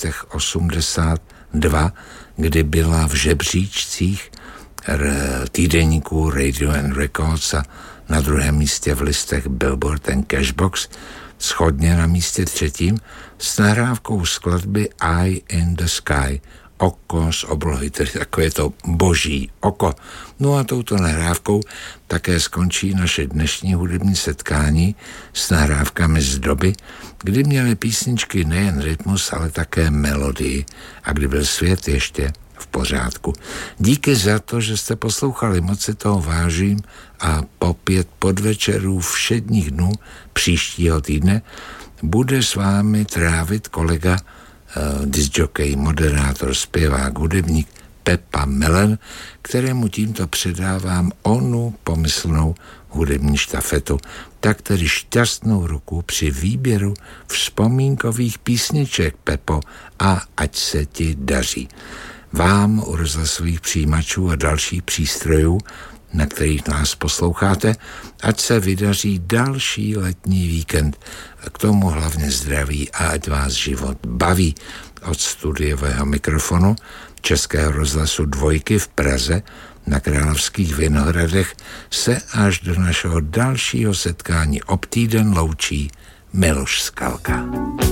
letech 82, kdy byla v žebříčcích týdeníků Radio and Records a na druhém místě v listech Billboard and Cashbox, shodně na místě 3. s nahrávkou skladby Eye in the Sky, oko z oblohy, tedy takové to boží oko. No a touto nahrávkou také skončí naše dnešní hudební setkání s nahrávkami z doby, kdy měly písničky nejen rytmus, ale také melodii a kdy byl svět ještě v pořádku. Díky za to, že jste poslouchali, moc si toho vážím a po 5 podvečerů všedních dnů příštího týdne bude s vámi trávit kolega discjockey, moderátor, zpěvák, hudebník Pepa Melen, kterému tímto předávám onu pomyslnou hudební štafetu. Tak tedy šťastnou ruku při výběru vzpomínkových písniček, Pepo, a ať se ti daří. Vám u rozhlasových přijímačů a dalších přístrojů, na kterých nás posloucháte, ať se vydaří další letní víkend. K tomu hlavně zdraví a ať vás život baví. Od studiového mikrofonu Českého rozhlasu 2 v Praze na Královských Vinohradech se až do našeho dalšího setkání ob týden loučí Miloš Skalka.